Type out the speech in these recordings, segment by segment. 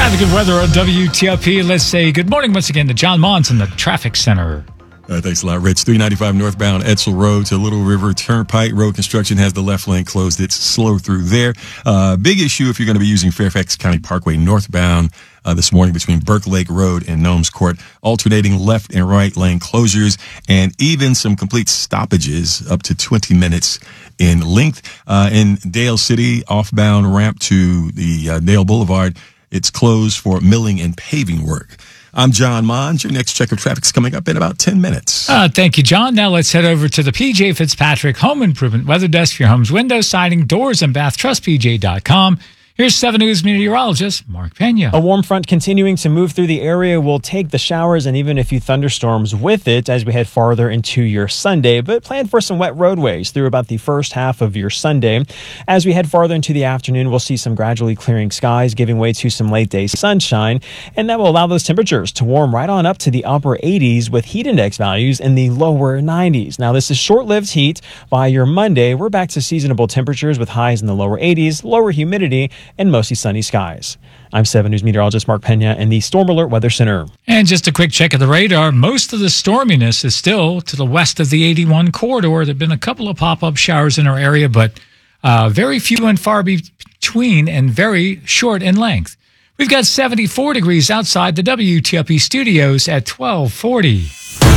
Traffic and weather on WTOP. Let's say good morning once again to John Mons in the traffic center. Thanks a lot, Rich. 395 northbound Edsel Road to Little River Turnpike. Road construction has the left lane closed. It's slow through there. Big issue if you're going to be using Fairfax County Parkway northbound this morning between Burke Lake Road and Gnomes Court. Alternating left and right lane closures and even some complete stoppages up to 20 minutes in length. In Dale City, off-bound ramp to the Dale Boulevard, it's closed for milling and paving work. I'm John Mons. Your next check of traffic is coming up in about 10 minutes. Thank you, John. Now let's head over to the PJ Fitzpatrick Home Improvement Weather Desk for your home's window, siding, doors, and bath. TrustPJ.com. Here's 7 News meteorologist Mark Pena. A warm front continuing to move through the area will take the showers and even a few thunderstorms with it as we head farther into your Sunday, but plan for some wet roadways through about the first half of your Sunday. As we head farther into the afternoon, we'll see some gradually clearing skies giving way to some late day sunshine, and that will allow those temperatures to warm right on up to the upper 80s with heat index values in the lower 90s. Now, this is short-lived heat. By your Monday, we're back to seasonable temperatures with highs in the lower 80s, lower humidity, and mostly sunny skies. I'm 7 News meteorologist Mark Pena in the Storm Alert Weather Center. And just a quick check of the radar. Most of the storminess is still to the west of the 81 corridor. There have been a couple of pop-up showers in our area, but very few and far between and very short in length. We've got 74 degrees outside the WTOP studios at 1240.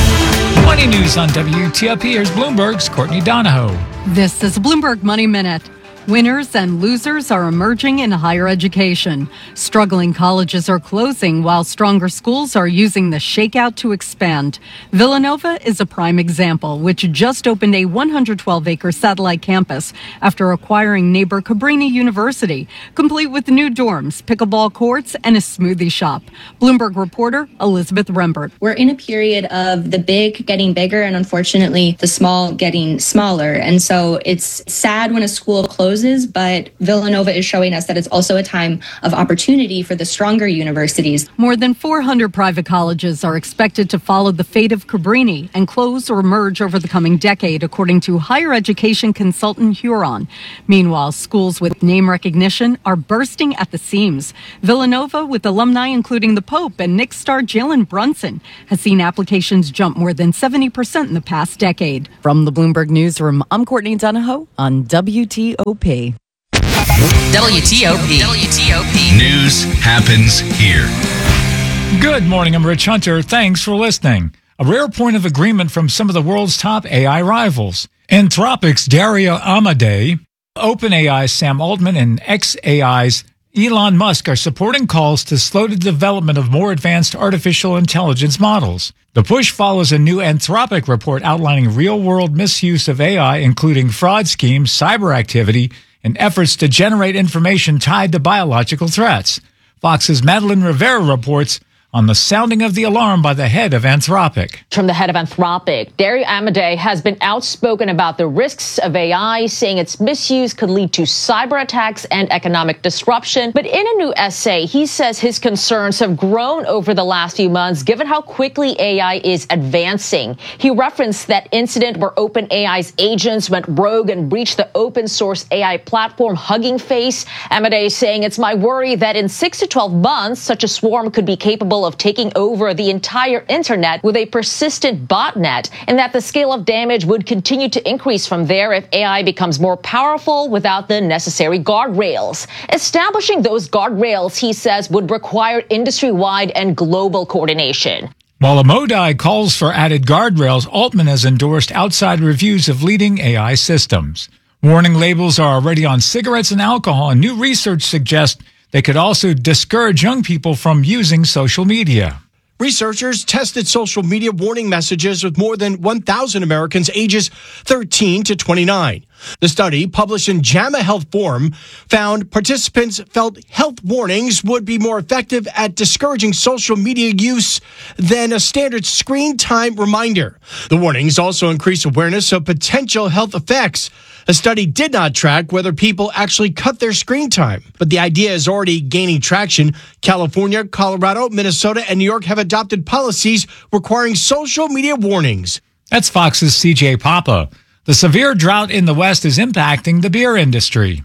Money news on WTOP. Here's Bloomberg's Courtney Donahoe. This is Bloomberg Money Minute. Winners and losers are emerging in higher education. Struggling colleges are closing while stronger schools are using the shakeout to expand. Villanova is a prime example, which just opened a 112-acre satellite campus after acquiring neighbor Cabrini University, complete with new dorms, pickleball courts, and a smoothie shop. Bloomberg reporter Elizabeth Rembert. We're in a period of the big getting bigger and unfortunately the small getting smaller. And so it's sad when a school closes, but Villanova is showing us that it's also a time of opportunity for the stronger universities. More than 400 private colleges are expected to follow the fate of Cabrini and close or merge over the coming decade, according to higher education consultant Huron. Meanwhile, schools with name recognition are bursting at the seams. Villanova, with alumni including the Pope and Knicks star Jalen Brunson, has seen applications jump more than 70% in the past decade. From the Bloomberg Newsroom, I'm Courtney Donahoe on WTOP. WTOP. News happens here. Good morning, I'm Rich Hunter. Thanks for listening. A rare point of agreement from some of the world's top AI rivals. Anthropic's Dario Amodei, OpenAI's Sam Altman, and xAI's Elon Musk are supporting calls to slow the development of more advanced artificial intelligence models. The push follows a new Anthropic report outlining real-world misuse of AI, including fraud schemes, cyber activity, and efforts to generate information tied to biological threats. Fox's Madeline Rivera reports on the sounding of the alarm by the head of Anthropic. From the head of Anthropic, Dario Amodei has been outspoken about the risks of AI, saying its misuse could lead to cyber attacks and economic disruption. But in a new essay, he says his concerns have grown over the last few months, given how quickly AI is advancing. He referenced that incident where OpenAI's agents went rogue and breached the open source AI platform Hugging Face. Amodei saying, "It's my worry that in 6 to 12 months, such a swarm could be capable of taking over the entire internet with a persistent botnet, and that the scale of damage would continue to increase from there if AI becomes more powerful without the necessary guardrails." Establishing those guardrails, he says, would require industry-wide and global coordination. While Amodei calls for added guardrails, Altman has endorsed outside reviews of leading AI systems. Warning labels are already on cigarettes and alcohol, and new research suggests they could also discourage young people from using social media. Researchers tested social media warning messages with more than 1,000 Americans ages 13 to 29. The study, published in JAMA Health Forum, found participants felt health warnings would be more effective at discouraging social media use than a standard screen time reminder. The warnings also increase awareness of potential health effects. A study did not track whether people actually cut their screen time, but the idea is already gaining traction. California, Colorado, Minnesota, and New York have adopted policies requiring social media warnings. That's Fox's CJ Papa. The severe drought in the West is impacting the beer industry.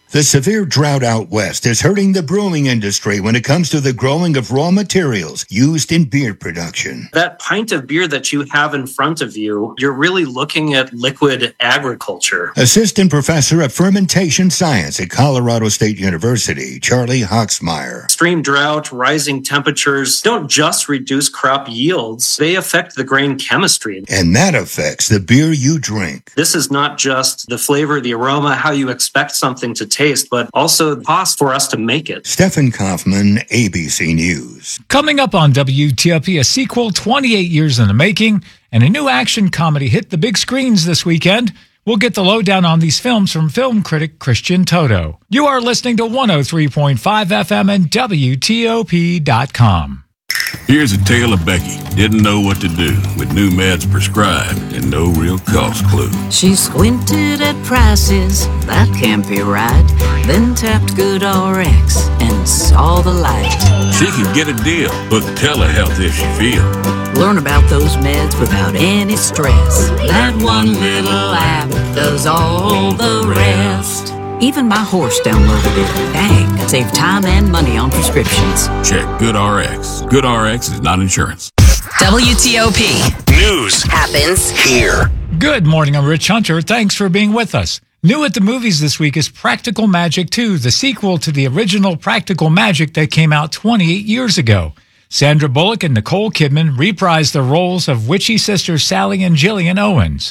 The severe drought out west is hurting the brewing industry when it comes to the growing of raw materials used in beer production. That pint of beer that you have in front of you, you're really looking at liquid agriculture. Assistant Professor of Fermentation Science at Colorado State University, Charlie Hoxmeyer. Extreme drought, rising temperatures don't just reduce crop yields, they affect the grain chemistry. And that affects the beer you drink. This is not just the flavor, the aroma, how you expect something to taste, but also the cost for us to make it. Stephen Kaufman, ABC News. Coming up on WTOP, a sequel 28 years in the making, and a new action comedy hit the big screens this weekend. We'll get the lowdown on these films from film critic Christian Toto. You are listening to 103.5 FM and WTOP.com. Here's a tale of Becky. Didn't know what to do with new meds prescribed and no real cost clue. She squinted at prices, that can't be right. Then tapped GoodRx and saw the light. She could get a deal, book telehealth if she feels. Learn about those meds without any stress. That one little app does all the rest. Even my horse downloaded it. Dang, save time and money on prescriptions. Check GoodRx. GoodRx is not insurance. WTOP. News happens here. Good morning, I'm Rich Hunter. Thanks for being with us. New at the movies this week is Practical Magic 2, the sequel to the original Practical Magic that came out 28 years ago. Sandra Bullock and Nicole Kidman reprised the roles of witchy sisters Sally and Gillian Owens.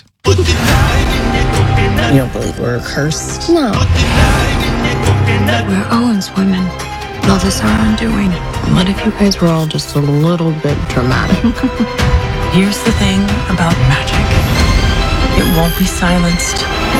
You don't believe we're cursed? No. We're Owens women. All this our undoing. What if you guys were all just a little bit dramatic? Here's the thing about magic. It won't be silenced.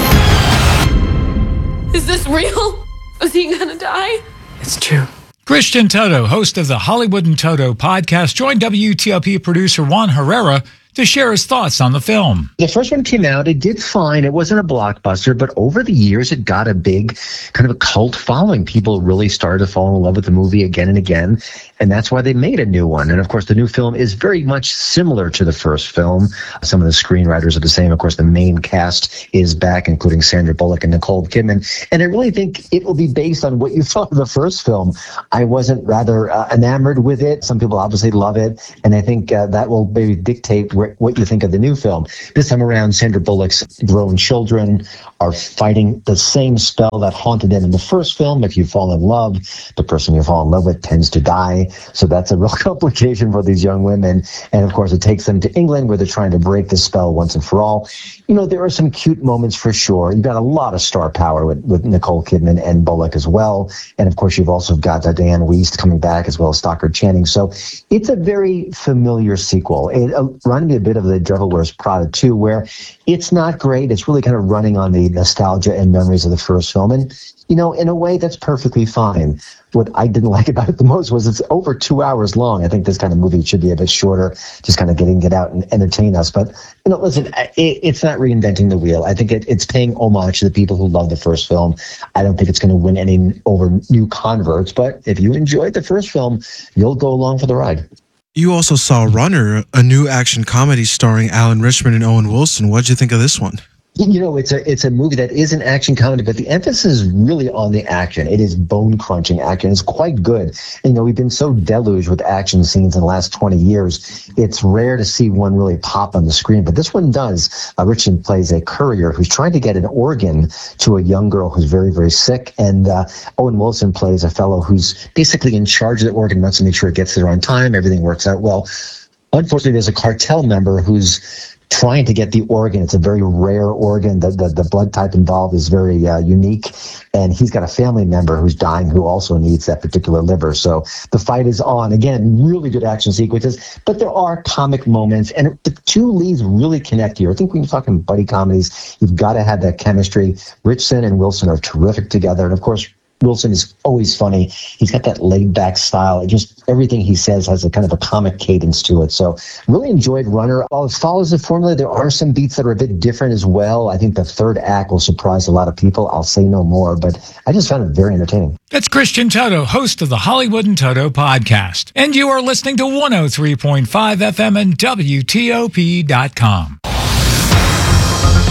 Is this real? Is he gonna die? It's true. Christian Toto, host of the Hollywood and Toto podcast, joined WTOP producer Juan Herrera to share his thoughts on the film. The first one came out, it did fine. It wasn't a blockbuster, but over the years, it got a big kind of a cult following. People really started to fall in love with the movie again and again, and that's why they made a new one. And of course, the new film is very much similar to the first film. Some of the screenwriters are the same. Of course, the main cast is back, including Sandra Bullock and Nicole Kidman. And I really think it will be based on what you thought of the first film. I wasn't rather enamored with it. Some people obviously love it, and I think that will maybe dictate what you think of the new film. This time around, Sandra Bullock's grown children are fighting the same spell that haunted them in the first film. If you fall in love, the person you fall in love with tends to die. So that's a real complication for these young women. And of course, it takes them to England where they're trying to break the spell once and for all. You know, there are some cute moments for sure. You've got a lot of star power with Nicole Kidman and Bullock as well. And of course, you've also got Diane Wiest coming back as well as Stockard Channing. So it's a very familiar sequel. It reminded me a bit of The Devil Wears Prada 2, where it's not great. It's really kind of running on the nostalgia and memories of the first film. And, you know, in a way, that's perfectly fine. What I didn't like about it the most was it's over 2 hours long. I think this kind of movie should be a bit shorter, just kind of get out and entertain us. But, you know, listen, it's not reinventing the wheel. I think it's paying homage to the people who love the first film. I don't think it's going to win any over new converts. But if you enjoyed the first film, you'll go along for the ride. You also saw Runner, a new action comedy starring Alan Rickman and Owen Wilson. What did you think of this one? You know, it's a movie that is an action comedy, but the emphasis is really on the action. It is bone-crunching action. It's quite good. And, you know, we've been so deluged with action scenes in the last 20 years. It's rare to see one really pop on the screen, but this one does. Richard plays a courier who's trying to get an organ to a young girl who's very, very sick. And Owen Wilson plays a fellow who's basically in charge of the organ, wants to make sure it gets there on time, everything works out well. Unfortunately, there's a cartel member who's trying to get the organ. It's a very rare organ. The blood type involved is very unique. And he's got a family member who's dying who also needs that particular liver. So the fight is on. Again, really good action sequences. But there are comic moments. And the two leads really connect here. I think when you're talking buddy comedies, you've got to have that chemistry. Richardson and Wilson are terrific together. And of course, Wilson is always funny. He's got that laid-back style. Just everything he says has a kind of a comic cadence to it. So really enjoyed Runner. While it follows the formula, there are some beats that are a bit different as well. I think the third act will surprise a lot of people. I'll say no more, but I just found it very entertaining. That's Christian Toto, host of the Hollywood and Toto podcast. And you are listening to 103.5 FM and WTOP.com.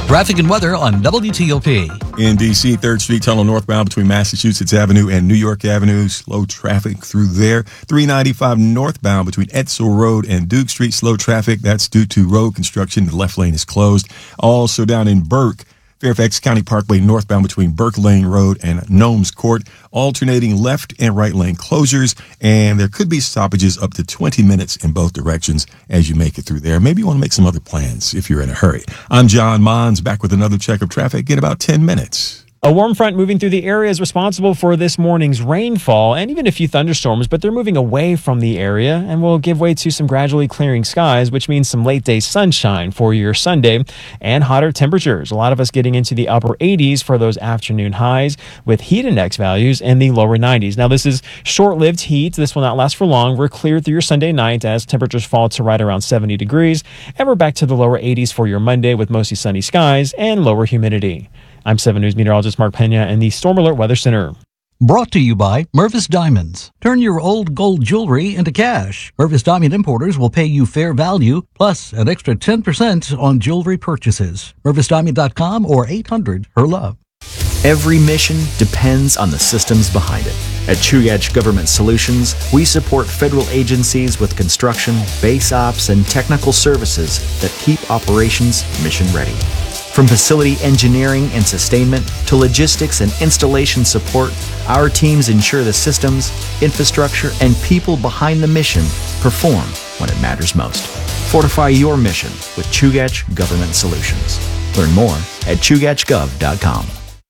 Traffic and weather on WTOP. In D.C., 3rd Street Tunnel northbound between Massachusetts Avenue and New York Avenue. Slow traffic through there. 395 northbound between Edsel Road and Duke Street. Slow traffic. That's due to road construction. The left lane is closed. Also down in Burke, Fairfax County Parkway northbound between Burke Lane Road and Gnomes Court. Alternating left and right lane closures. And there could be stoppages up to 20 minutes in both directions as you make it through there. Maybe you want to make some other plans if you're in a hurry. I'm John Mons, back with another check of traffic in about 10 minutes. A warm front moving through the area is responsible for this morning's rainfall and even a few thunderstorms, but they're moving away from the area and will give way to some gradually clearing skies, which means some late day sunshine for your Sunday and hotter temperatures. A lot of us getting into the upper 80s for those afternoon highs with heat index values in the lower 90s. Now, this is short-lived heat. This will not last for long. We're clear through your Sunday night as temperatures fall to right around 70 degrees, and we're back to the lower 80s for your Monday with mostly sunny skies and lower humidity. I'm 7 News meteorologist Mark Pena in the Storm Alert Weather Center. Brought to you by Mervis Diamonds. Turn your old gold jewelry into cash. Mervis Diamond Importers will pay you fair value plus an extra 10% on jewelry purchases. MervisDiamond.com or 800-HER-LOVE. Every mission depends on the systems behind it. At Chugach Government Solutions, we support federal agencies with construction, base ops, and technical services that keep operations mission ready. From facility engineering and sustainment to logistics and installation support, our teams ensure the systems, infrastructure, and people behind the mission perform when it matters most. Fortify your mission with Chugach Government Solutions. Learn more at chugachgov.com.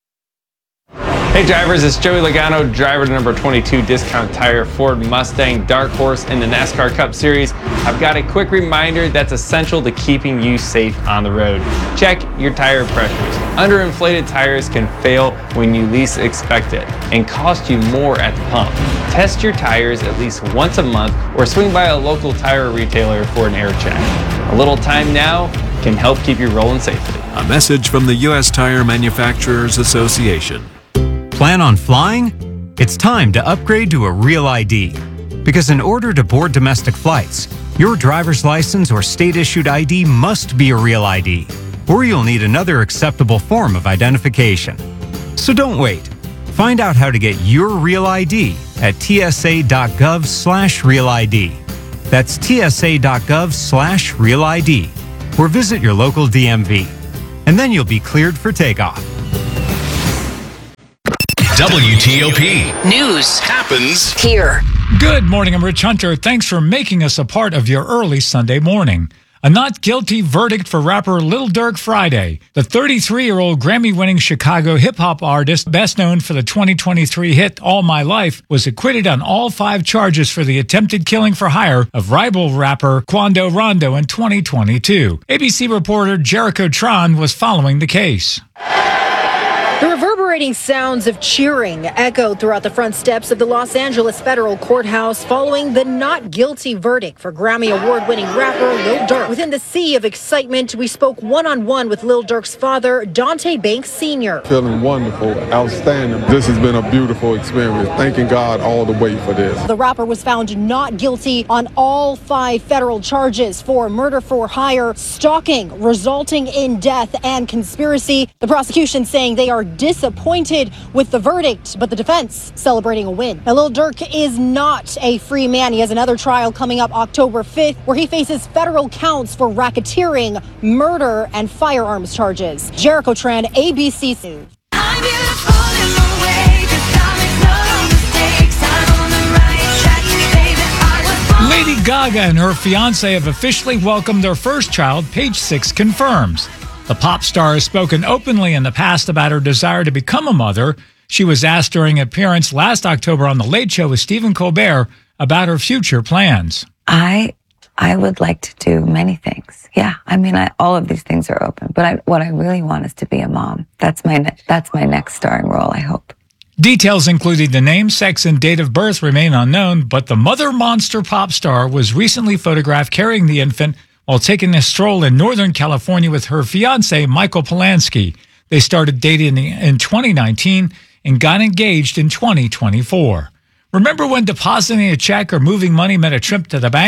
Hey drivers, it's Joey Logano, driver to number 22 Discount Tire Ford Mustang Dark Horse in the NASCAR Cup Series. I've got a quick reminder that's essential to keeping you safe on the road. Check your tire pressures. Underinflated tires can fail when you least expect it and cost you more at the pump. Test your tires at least once a month or swing by a local tire retailer for an air check. A little time now can help keep you rolling safely. A message from the U.S. Tire Manufacturers Association. Plan on flying? It's time to upgrade to a Real ID. Because in order to board domestic flights, your driver's license or state-issued ID must be a Real ID, or you'll need another acceptable form of identification. So don't wait. Find out how to get your Real ID at tsa.gov/Real ID. That's tsa.gov/Real ID, or visit your local DMV. And then you'll be cleared for takeoff. WTOP. News happens here. Good morning, I'm Rich Hunter. Thanks for making us a part of your early Sunday morning. A not guilty verdict for rapper Lil Durk Friday. The 33-year-old Grammy-winning Chicago hip-hop artist, best known for the 2023 hit All My Life, was acquitted on all 5 charges for the attempted killing for hire of rival rapper Quando Rondo in 2022. ABC reporter Jericho Tron was following the case. The reverberating sounds of cheering echoed throughout the front steps of the Los Angeles Federal Courthouse following the not guilty verdict for Grammy Award-winning rapper Lil Durk. Within the sea of excitement, we spoke one-on-one with Lil Durk's father, Dante Banks Sr. Feeling wonderful, outstanding. This has been a beautiful experience. Thanking God all the way for this. The rapper was found not guilty on all 5 federal charges for murder for hire, stalking, resulting in death, and conspiracy. The prosecution saying they are disappointed with the verdict, but the defense celebrating a win. Now, Lil Durk is not a free man. He has another trial coming up October 5th where he faces federal counts for racketeering, murder, and firearms charges. Jericho Tran, ABC News. Lady Gaga and her fiancé have officially welcomed their first child, Page Six confirms. The pop star has spoken openly in the past about her desire to become a mother. She was asked during an appearance last October on The Late Show with Stephen Colbert about her future plans. I would like to do many things. Yeah, I mean, all of these things are open. But what I really want is to be a mom. That's my next starring role, I hope. Details including the name, sex, and date of birth remain unknown, but the mother monster pop star was recently photographed carrying the infant while taking a stroll in Northern California with her fiancé, Michael Polanski. They started dating in 2019 and got engaged in 2024. Remember when depositing a check or moving money meant a trip to the bank?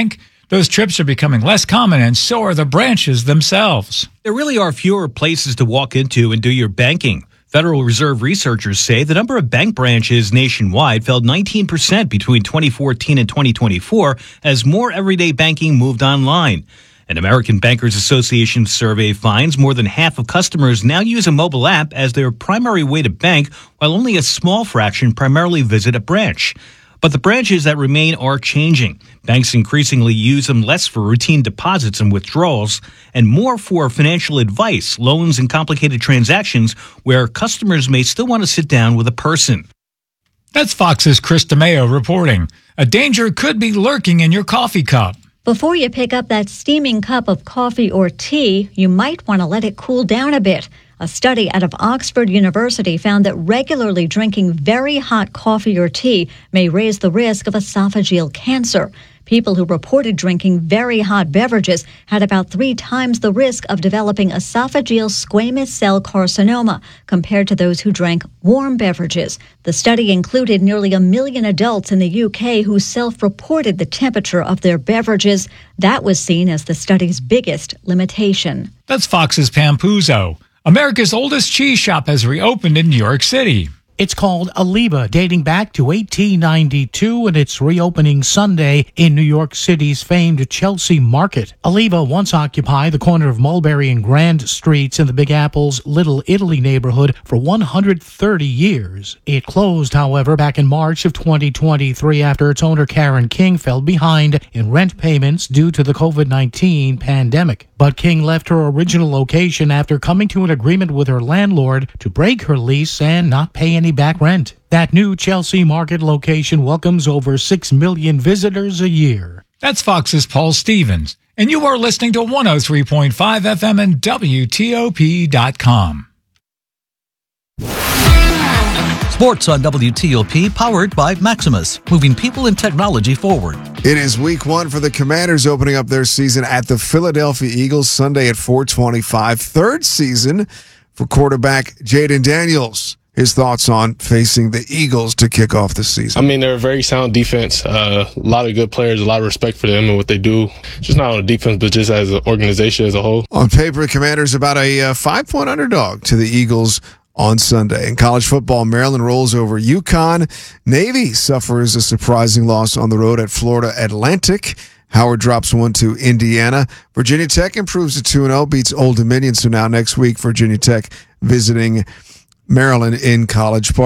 Those trips are becoming less common, and so are the branches themselves. There really are fewer places to walk into and do your banking. Federal Reserve researchers say the number of bank branches nationwide fell 19% between 2014 and 2024 as more everyday banking moved online. An American Bankers Association survey finds more than half of customers now use a mobile app as their primary way to bank, while only a small fraction primarily visit a branch. But the branches that remain are changing. Banks increasingly use them less for routine deposits and withdrawals, and more for financial advice, loans, and complicated transactions where customers may still want to sit down with a person. That's Fox's Chris DeMeo reporting. A danger could be lurking in your coffee cup. Before you pick up that steaming cup of coffee or tea, you might want to let it cool down a bit. A study out of Oxford University found that regularly drinking very hot coffee or tea may raise the risk of esophageal cancer. People who reported drinking very hot beverages had about 3 times the risk of developing esophageal squamous cell carcinoma compared to those who drank warm beverages. The study included nearly 1 million adults in the UK who self-reported the temperature of their beverages. That was seen as the study's biggest limitation. That's Fox's Pam Puzo. America's oldest cheese shop has reopened in New York City. It's called Aliba, dating back to 1892, and it's reopening Sunday in New York City's famed Chelsea Market. Aliba once occupied the corner of Mulberry and Grand Streets in the Big Apple's Little Italy neighborhood for 130 years. It closed, however, back in March of 2023 after its owner Karen King fell behind in rent payments due to the COVID-19 pandemic. But King left her original location after coming to an agreement with her landlord to break her lease and not pay any back rent. That new Chelsea Market location welcomes over 6 million visitors a year. That's Fox's Paul Stevens, and you are listening to 103.5 FM and WTOP.com. Sports on WTOP, powered by Maximus, moving people and technology forward. It is week 1 for the Commanders, opening up their season at the Philadelphia Eagles Sunday at 4:25. Third season for quarterback Jaden Daniels. His thoughts on facing the Eagles to kick off the season. I mean, they're a very sound defense. A lot of good players, a lot of respect for them and what they do. Just not on defense, but just as an organization as a whole. On paper, Commanders about a 5-point underdog to the Eagles on Sunday. In college football, Maryland rolls over UConn. Navy suffers a surprising loss on the road at Florida Atlantic. Howard drops 1 to Indiana. Virginia Tech improves to 2-0, beats Old Dominion. So now next week, Virginia Tech visiting Maryland in College Park.